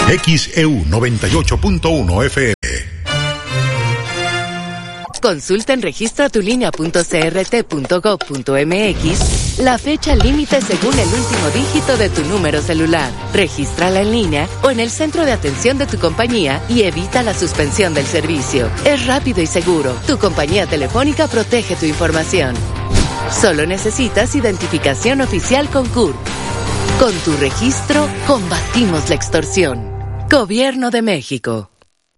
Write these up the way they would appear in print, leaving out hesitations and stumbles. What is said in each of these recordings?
XEU 98.1 FM. Consulta en registratulinea.crt.gov.mx la fecha límite según el último dígito de tu número celular. Regístrala en línea o en el centro de atención de tu compañía y evita la suspensión del servicio. Es rápido y seguro. Tu compañía telefónica protege tu información. Solo necesitas identificación oficial con CURP. Con tu registro, combatimos la extorsión. Gobierno de México.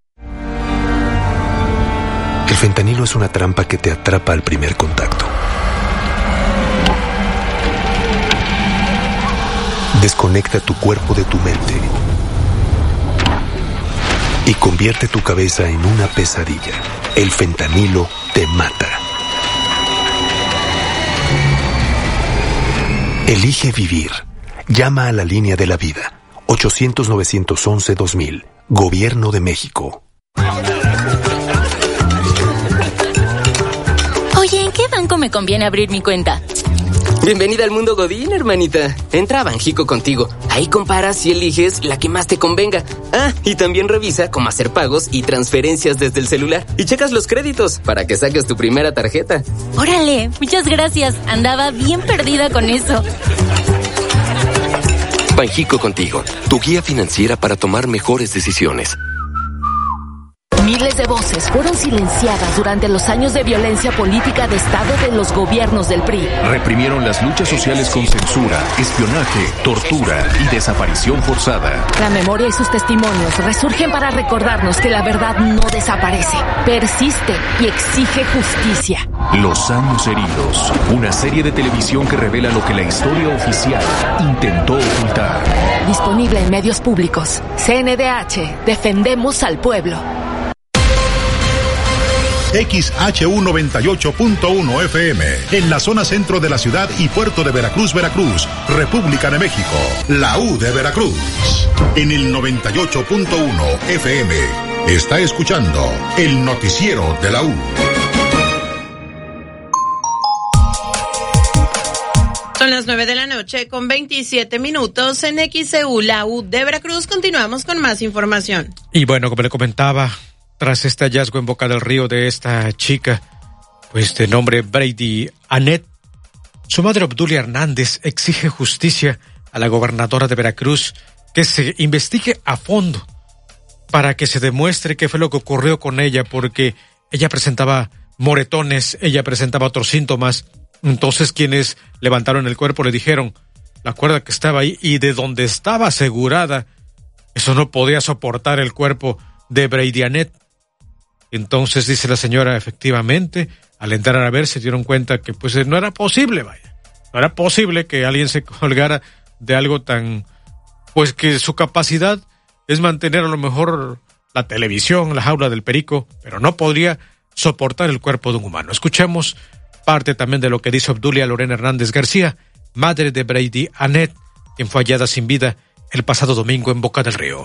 El fentanilo es una trampa que te atrapa al primer contacto. Desconecta tu cuerpo de tu mente y convierte tu cabeza en una pesadilla. El fentanilo te mata. Elige vivir. Llama a la línea de la vida. 800-911-2000. Gobierno de México. Oye, ¿en qué banco me conviene abrir mi cuenta? Bienvenida al mundo Godín, hermanita. Entra a Banjico Contigo. Ahí comparas y eliges la que más te convenga. Ah, y también revisa cómo hacer pagos y transferencias desde el celular. Y checas los créditos para que saques tu primera tarjeta. Órale, muchas gracias. Andaba bien perdida con eso. Banjico Contigo, tu guía financiera para tomar mejores decisiones. Miles de voces fueron silenciadas durante los años de violencia política de Estado de los gobiernos del PRI. Reprimieron las luchas sociales con censura, espionaje, tortura y desaparición forzada. La memoria y sus testimonios resurgen para recordarnos que la verdad no desaparece, persiste y exige justicia. Los años heridos, una serie de televisión que revela lo que la historia oficial intentó ocultar. Disponible en medios públicos. CNDH, defendemos al pueblo. XHU 98.1 FM, en la zona centro de la ciudad y puerto de Veracruz, Veracruz, República de México, la U de Veracruz. En el 98.1 FM, está escuchando el noticiero de la U. Son las 9:00 con 27 minutos en XEU, la U de Veracruz. Continuamos con más información. Y bueno, como le comentaba, tras este hallazgo en Boca del Río de esta chica, pues de nombre Brady Annette, su madre Obdulia Hernández exige justicia a la gobernadora de Veracruz, que se investigue a fondo para que se demuestre qué fue lo que ocurrió con ella, porque ella presentaba moretones, ella presentaba otros síntomas. Entonces quienes levantaron el cuerpo le dijeron, la cuerda que estaba ahí y de donde estaba asegurada, eso no podía soportar el cuerpo de Brady Annette. Entonces dice la señora, efectivamente, al entrar a ver se dieron cuenta que pues no era posible, vaya. No era posible que alguien se colgara de algo tan, pues que su capacidad es mantener a lo mejor la televisión, la jaula del perico, pero no podría soportar el cuerpo de un humano. Escuchemos parte también de lo que dice Obdulia Lorena Hernández García, madre de Brady Annette, quien fue hallada sin vida el pasado domingo en Boca del Río.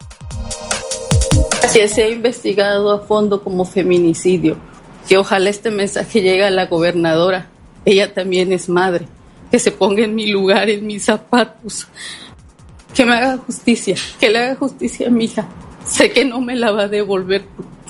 Que se ha investigado a fondo como feminicidio, que ojalá este mensaje llegue a la gobernadora, ella también es madre, que se ponga en mi lugar, en mis zapatos, que me haga justicia, que le haga justicia a mi hija. Sé que no me la va a devolver,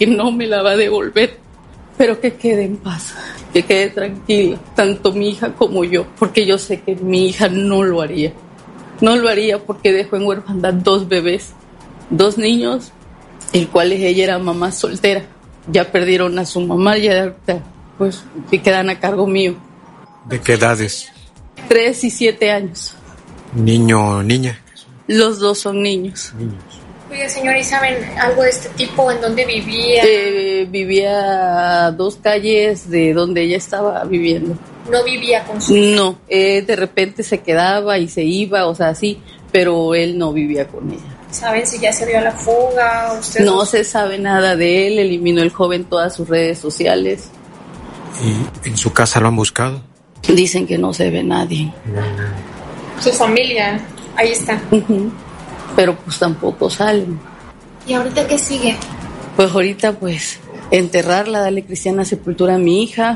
pero que quede en paz, que quede tranquila, tanto mi hija como yo, porque yo sé que mi hija no lo haría porque dejó en orfandad 2 bebés, 2 niños, el cual ella era mamá soltera, ya perdieron a su mamá, ya pues que quedan a cargo mío. ¿De qué edades? 3 y 7 años. ¿Niño o niña? Los 2 son niños. Oiga, señora, ¿y saben algo de este tipo? ¿En dónde vivía? Vivía a 2 calles de donde ella estaba viviendo. ¿No vivía con su hija? No, de repente se quedaba y se iba, o sea, sí, pero él no vivía con ella. ¿Saben si ya se dio a la fuga? No se sabe nada de él, eliminó el joven todas sus redes sociales. ¿Y en su casa lo han buscado? Dicen que no se ve nadie. Su familia, ahí está. Pero pues tampoco salen. ¿Y ahorita qué sigue? Pues ahorita pues enterrarla, darle cristiana sepultura a mi hija,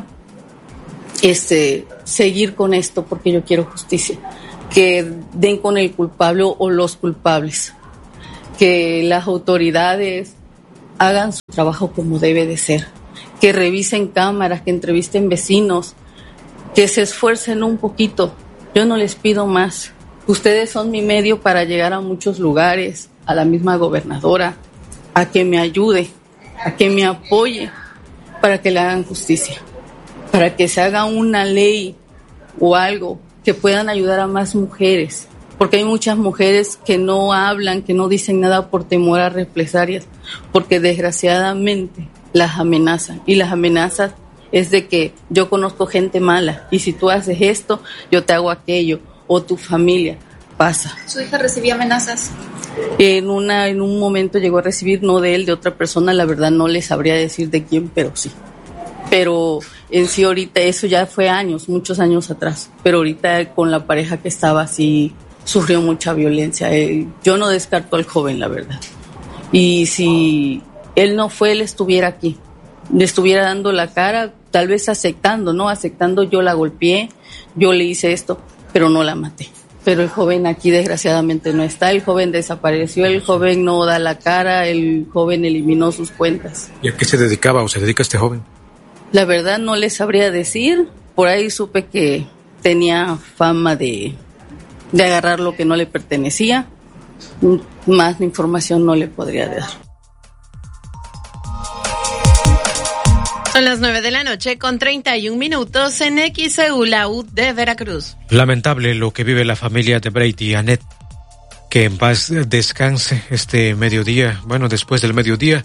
seguir con esto porque yo quiero justicia, que den con el culpable o los culpables. que las autoridades hagan su trabajo como debe de ser, que revisen cámaras, que entrevisten vecinos, que se esfuercen un poquito. Yo no les pido más. Ustedes son mi medio para llegar a muchos lugares, a la misma gobernadora, a que me ayude, a que me apoye para que le hagan justicia, para que se haga una ley o algo que puedan ayudar a más mujeres, porque hay muchas mujeres que no hablan, que no dicen nada por temor a represalias, porque desgraciadamente las amenazan, y las amenazas es de que yo conozco gente mala y si tú haces esto, yo te hago aquello, o tu familia. Pasa. ¿Su hija recibía amenazas? En un momento llegó a recibir, no de él, de otra persona, la verdad no le sabría decir de quién, pero sí. Pero en sí ahorita, eso ya fue años, muchos años atrás, pero ahorita con la pareja que estaba sí sufrió mucha violencia. Yo no descarto al joven, la verdad. Y si él no fue, él estuviera aquí, le estuviera dando la cara, tal vez aceptando, ¿no? Aceptando, yo la golpeé, yo le hice esto, pero no la maté. Pero el joven aquí desgraciadamente no está, el joven desapareció, el joven no da la cara, el joven eliminó sus cuentas. ¿Y a qué se dedicaba o se dedica este joven? La verdad no les sabría decir, por ahí supe que tenía fama de agarrar lo que no le pertenecía, más información no le podría dar. Son las 9:31 p.m. en XEU, la U de Veracruz. Lamentable lo que vive la familia de Brady Annette. Que en paz descanse este mediodía. Bueno, después del mediodía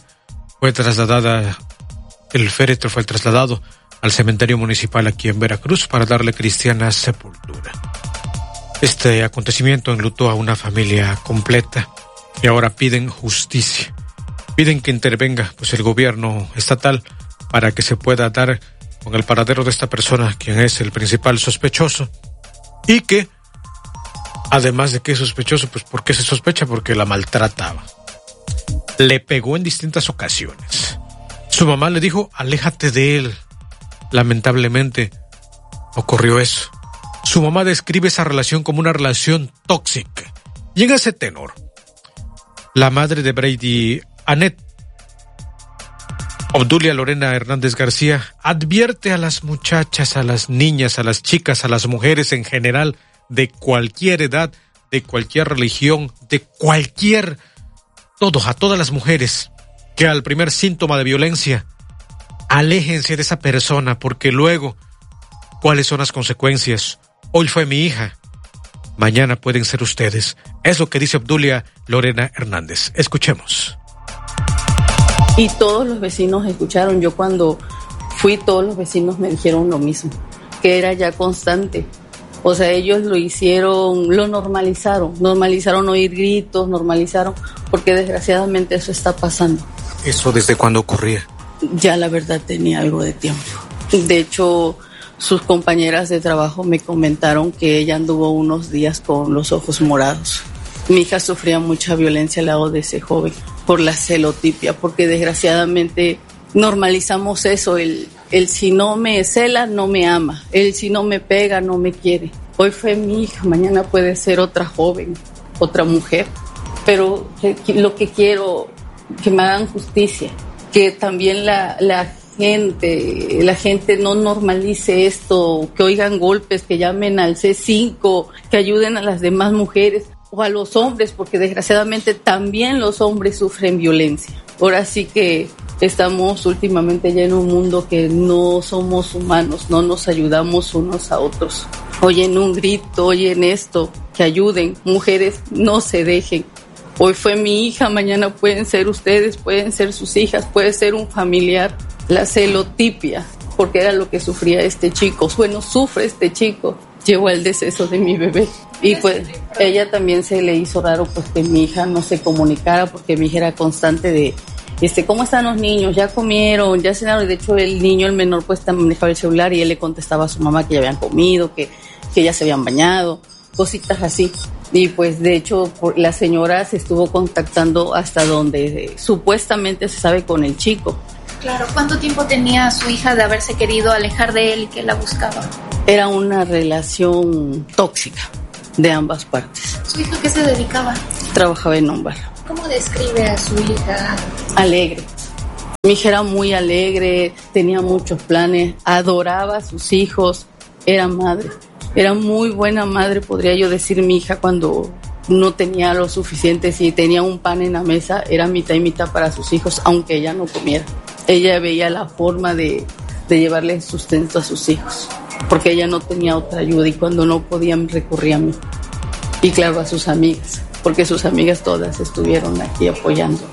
el féretro fue trasladado al cementerio municipal aquí en Veracruz para darle cristiana sepultura. Este acontecimiento enlutó a una familia completa y ahora piden justicia. Piden que intervenga pues el gobierno estatal para que se pueda dar con el paradero de esta persona, quien es el principal sospechoso, y que, además de que es sospechoso, pues ¿por qué se sospecha? Porque la maltrataba. Le pegó en distintas ocasiones. Su mamá le dijo, aléjate de él. Lamentablemente, ocurrió eso. Su mamá describe esa relación como una relación tóxica. Y en ese tenor, la madre de Brady Annette, Obdulia Lorena Hernández García, advierte a las muchachas, a las niñas, a las chicas, a las mujeres en general, de cualquier edad, de cualquier religión, a todas las mujeres, que al primer síntoma de violencia, aléjense de esa persona, porque luego, ¿cuáles son las consecuencias? Hoy fue mi hija, mañana pueden ser ustedes. Es lo que dice Obdulia Lorena Hernández. Escuchemos. Y todos los vecinos escucharon. Yo cuando fui, todos los vecinos me dijeron lo mismo, que era ya constante. O sea, ellos lo hicieron, lo normalizaron oír gritos, porque desgraciadamente eso está pasando. ¿Eso desde cuándo ocurría? Ya la verdad tenía algo de tiempo. De hecho, sus compañeras de trabajo me comentaron que ella anduvo unos días con los ojos morados. Mi hija sufría mucha violencia al lado de ese joven por la celotipia, porque desgraciadamente normalizamos eso, el si no me cela, no me ama, el si no me pega, no me quiere. Hoy fue mi hija, mañana puede ser otra joven, otra mujer, pero lo que quiero, que me hagan justicia, que también la gente no normalice esto, que oigan golpes, que llamen al C5, que ayuden a las demás mujeres o a los hombres, porque desgraciadamente también los hombres sufren violencia. Ahora sí que estamos últimamente ya en un mundo que no somos humanos, no nos ayudamos unos a otros. Oyen un grito, oyen esto, que ayuden. Mujeres, no se dejen. Hoy fue mi hija, mañana pueden ser ustedes, pueden ser sus hijas, puede ser un familiar. La celotipia, porque era lo que sufría este chico. Bueno, sufre este chico. Llevó al deceso de mi bebé. Y pues ella también se le hizo raro pues que mi hija no se comunicara, porque mi hija era constante de ¿cómo están los niños? ¿Ya comieron? ¿Ya cenaron? De hecho, el niño, el menor, pues manejaba el celular y él le contestaba a su mamá que ya habían comido, que ya se habían bañado, cositas así. Y pues de hecho la señora se estuvo contactando hasta donde supuestamente se sabe con el chico. Claro, ¿cuánto tiempo tenía su hija de haberse querido alejar de él y que la buscaba? Era una relación tóxica de ambas partes. ¿Su hija qué se dedicaba? Trabajaba en un bar. ¿Cómo describe a su hija? Alegre. Mi hija era muy alegre, tenía muchos planes, adoraba a sus hijos, era madre. Era muy buena madre, podría yo decir. Mi hija, cuando no tenía lo suficiente, si tenía un pan en la mesa, era mitad y mitad para sus hijos, aunque ella no comiera. Ella veía la forma de llevarle sustento a sus hijos, porque ella no tenía otra ayuda, y cuando no podían recurría a mí. Y claro, a sus amigas, porque sus amigas todas estuvieron aquí apoyando.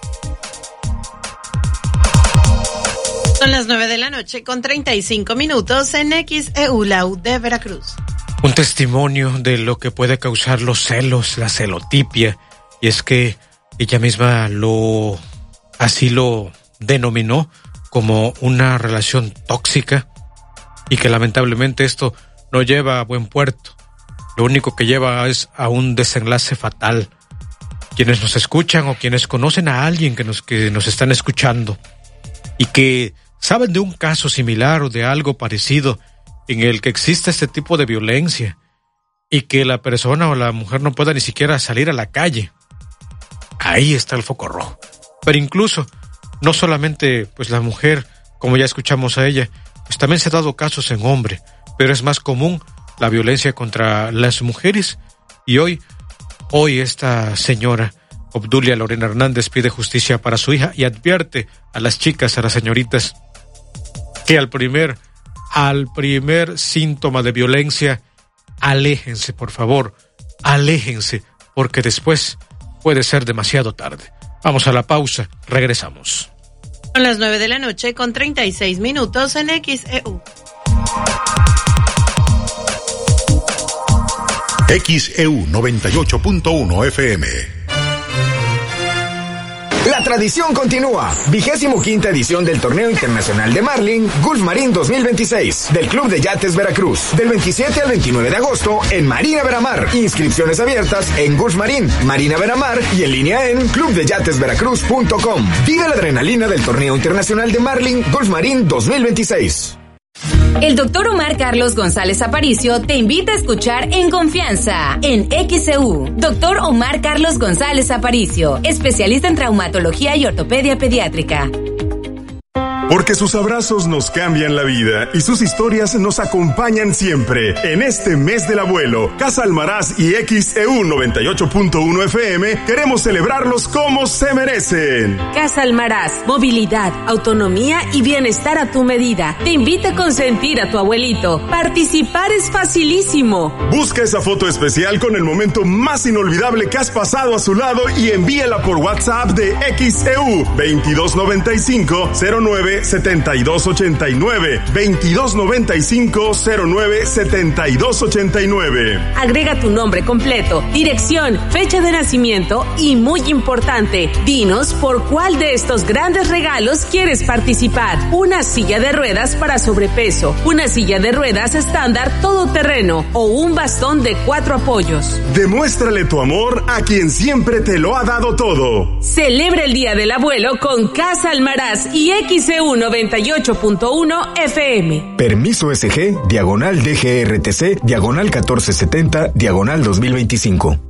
Son las 9:35 a.m. en XEU, la U de Veracruz. Un testimonio de lo que puede causar los celos, la celotipia, y es que ella misma así lo denominó como una relación tóxica, y que lamentablemente esto no lleva a buen puerto. Lo único que lleva es a un desenlace fatal. Quienes nos escuchan o quienes conocen a alguien que nos están escuchando y que saben de un caso similar o de algo parecido en el que existe este tipo de violencia y que la persona o la mujer no pueda ni siquiera salir a la calle, ahí está el foco rojo. Pero incluso, no solamente pues la mujer, como ya escuchamos a ella, pues también se ha dado casos en hombre, pero es más común la violencia contra las mujeres. Y hoy esta señora Obdulia Lorena Hernández pide justicia para su hija y advierte a las chicas, a las señoritas, que al primer síntoma de violencia, aléjense, por favor, aléjense, porque después puede ser demasiado tarde. Vamos a la pausa, regresamos. Son las 9:36 a.m. en XEU. XEU 98.1 FM. La tradición continúa. 25ª edición del Torneo Internacional de Marlin Gulf Marine 2026 del Club de Yates Veracruz. Del 27 al 29 de agosto en Marina Veramar. Inscripciones abiertas en Gulf Marine, Marina Veramar y en línea en clubdeyatesveracruz.com. Vive la adrenalina del Torneo Internacional de Marlin Gulf Marine 2026. El doctor Omar Carlos González Aparicio te invita a escuchar En Confianza, en XEU. Doctor Omar Carlos González Aparicio, especialista en traumatología y ortopedia pediátrica. Porque sus abrazos nos cambian la vida y sus historias nos acompañan siempre. En este mes del abuelo, Casa Almaraz y XEU 98.1 FM queremos celebrarlos como se merecen. Casa Almaraz, movilidad, autonomía y bienestar a tu medida. Te invita a consentir a tu abuelito. Participar es facilísimo. Busca esa foto especial con el momento más inolvidable que has pasado a su lado y envíala por WhatsApp de XEU 2295-09-7289 2295-09-7289. Agrega tu nombre completo, dirección, fecha de nacimiento y, muy importante, dinos por cuál de estos grandes regalos quieres participar. Una silla de ruedas para sobrepeso, una silla de ruedas estándar todoterreno o un bastón de 4 apoyos. Demuéstrale tu amor a quien siempre te lo ha dado todo. Celebra el Día del Abuelo con Casa Almaraz y XEU 98.1 FM. Permiso SG, diagonal DGRTC, diagonal 1470, diagonal 2025.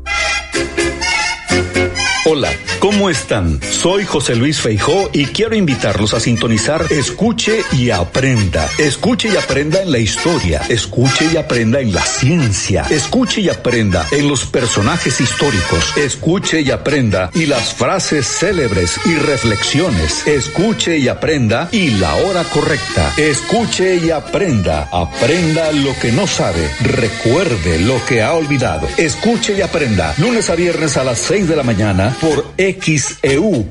Hola, ¿cómo están? Soy José Luis Feijó y quiero invitarlos a sintonizar Escuche y Aprenda. Escuche y aprenda en la historia, escuche y aprenda en la ciencia, escuche y aprenda en los personajes históricos, escuche y aprenda y las frases célebres y reflexiones, escuche y aprenda y la hora correcta, escuche y aprenda, aprenda lo que no sabe, recuerde lo que ha olvidado, escuche y aprenda, lunes a viernes a las 6 de la mañana por XEU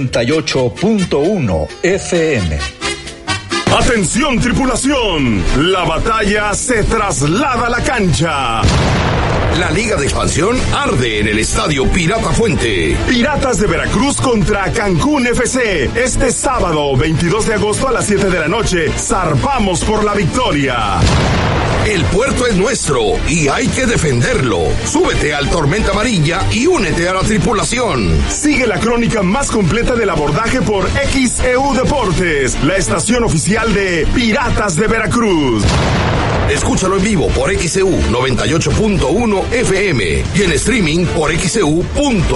98.1 FM. ¡Atención, tripulación! La batalla se traslada a la cancha. La Liga de Expansión arde en el Estadio Pirata Fuente. Piratas de Veracruz contra Cancún FC. Este sábado, 22 de agosto a las 7 de la noche. Zarpamos por la victoria. El puerto es nuestro y hay que defenderlo. Súbete al Tormenta Amarilla y únete a la tripulación. Sigue la crónica más completa del abordaje por XEU Deportes, la estación oficial de Piratas de Veracruz. Escúchalo en vivo por XEU 98.1 FM y en streaming por XEU.mx.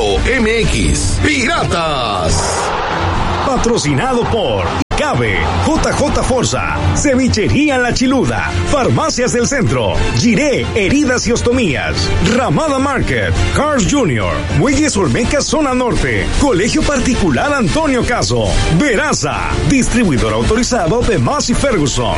¡Piratas! Patrocinado por Cabe, JJ Forza, Cevichería La Chiluda, Farmacias del Centro, Giré, Heridas y Ostomías, Ramada Market, Cars Jr., Muelles Olmeca Zona Norte, Colegio Particular Antonio Caso, Veraza, distribuidor autorizado de Massey Ferguson.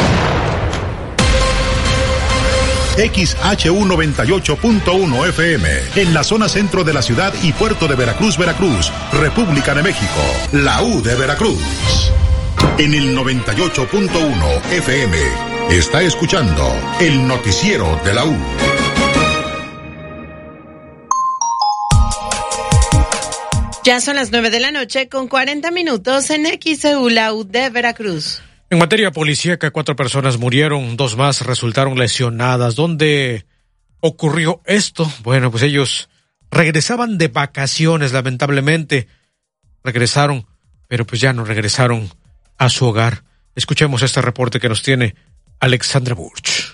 XHU 98.1 FM, en la zona centro de la ciudad y puerto de Veracruz, Veracruz, República de México, la U de Veracruz. En el 98.1 FM, está escuchando el noticiero de la U. Ya son las 9:00 con 40 minutos en XEU, la U de Veracruz. En materia policíaca, 4 personas murieron, 2 más resultaron lesionadas. ¿Dónde ocurrió esto? Bueno, pues ellos regresaban de vacaciones, lamentablemente. Regresaron, pero pues ya no regresaron a su hogar. Escuchemos este reporte que nos tiene Alexandra Burch.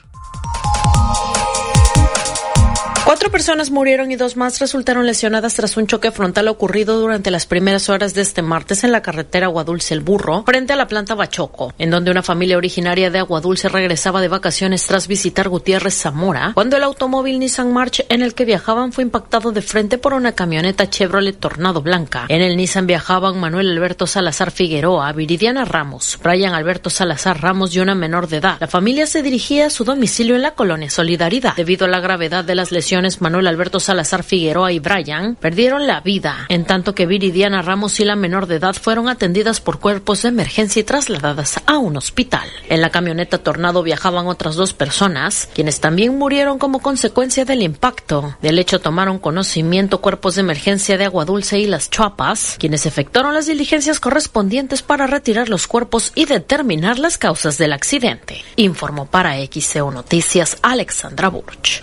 4 personas murieron y 2 más resultaron lesionadas tras un choque frontal ocurrido durante las primeras horas de este martes en la carretera Aguadulce El Burro, frente a la planta Bachoco, en donde una familia originaria de Aguadulce regresaba de vacaciones tras visitar Gutiérrez, Zamora, cuando el automóvil Nissan March en el que viajaban fue impactado de frente por una camioneta Chevrolet Tornado blanca. En el Nissan viajaban Manuel Alberto Salazar Figueroa, Viridiana Ramos, Brian Alberto Salazar Ramos y una menor de edad. La familia se dirigía a su domicilio en la colonia Solidaridad. Debido a la gravedad de las lesiones, Manuel Alberto Salazar Figueroa y Brian perdieron la vida, en tanto que Viridiana Ramos y la menor de edad fueron atendidas por cuerpos de emergencia y trasladadas a un hospital. En la camioneta Tornado viajaban otras 2 personas, quienes también murieron como consecuencia del impacto. Del hecho tomaron conocimiento cuerpos de emergencia de Aguadulce y Las Chuapas, quienes efectuaron las diligencias correspondientes para retirar los cuerpos y determinar las causas del accidente. Informó para XEU Noticias Alexandra Burch.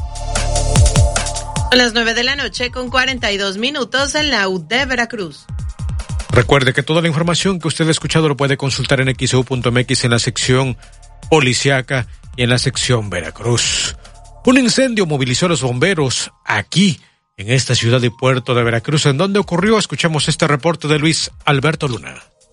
Son las 9:00 con 42 minutos en la U de Veracruz. Recuerde que toda la información que usted ha escuchado lo puede consultar en XEU.mx en la sección policiaca y en la sección Veracruz. Un incendio movilizó a los bomberos aquí, en esta ciudad y puerto de Veracruz. ¿En dónde ocurrió? Escuchemos este reporte de Luis Alberto Luna.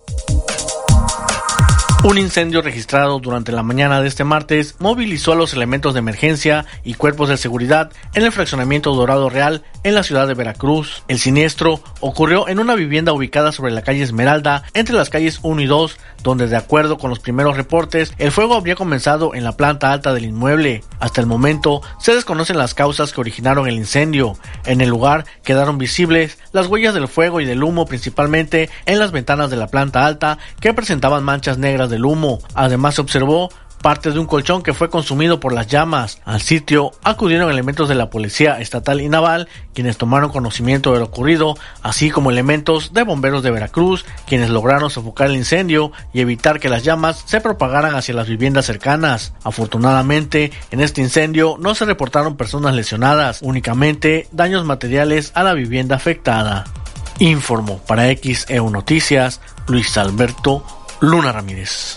Un incendio registrado durante la mañana de este martes movilizó a los elementos de emergencia y cuerpos de seguridad en el fraccionamiento Dorado Real en la ciudad de Veracruz. El siniestro ocurrió en una vivienda ubicada sobre la calle Esmeralda, entre las calles 1 y 2, donde de acuerdo con los primeros reportes, el fuego habría comenzado en la planta alta del inmueble. Hasta el momento se desconocen las causas que originaron el incendio. En el lugar quedaron visibles las huellas del fuego y del humo, principalmente en las ventanas de la planta alta, que presentaban manchas negras del humo. Además se observó parte de un colchón que fue consumido por las llamas. Al sitio acudieron elementos de la Policía Estatal y Naval, quienes tomaron conocimiento de lo ocurrido, así como elementos de bomberos de Veracruz, quienes lograron sofocar el incendio y evitar que las llamas se propagaran hacia las viviendas cercanas. Afortunadamente, en este incendio no se reportaron personas lesionadas, únicamente daños materiales a la vivienda afectada. Informó para XEU Noticias Luis Alberto Luna Ramírez.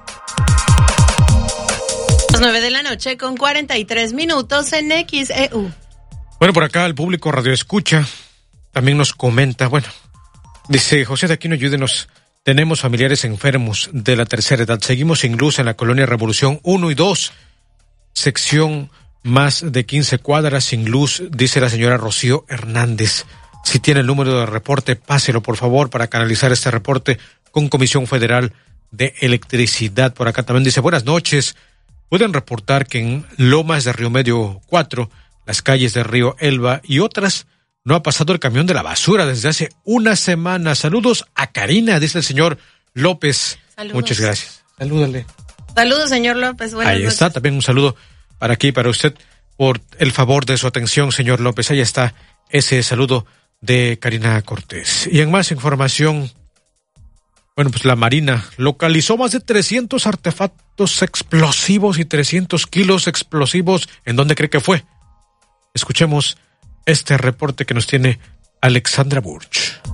9:00 con 43 minutos en XEU. Bueno, por acá el público Radio Escucha también nos comenta, dice José de Aquino, ayúdenos. Tenemos familiares enfermos de la tercera edad. Seguimos sin luz en la colonia Revolución 1 y 2, sección más de 15 cuadras sin luz, dice la señora Rocío Hernández. Si tiene el número de reporte, páselo por favor para canalizar este reporte con Comisión Federal de Electricidad. Por acá también dice, buenas noches. Pueden reportar que en Lomas de Río Medio 4, las calles de Río Elba y otras, no ha pasado el camión de la basura desde hace una semana. Saludos a Karina, dice el señor López. Saludos. Muchas gracias. Salúdale. Saludos, señor López. Buenas noches. Está, también un saludo para aquí, para usted, por el favor de su atención, señor López. Ahí está ese saludo de Karina Cortés. Y en más información, pues la Marina localizó más de 300 artefactos explosivos y 300 kilos explosivos. ¿En dónde cree que fue? Escuchemos este reporte que nos tiene Alexandra Burch.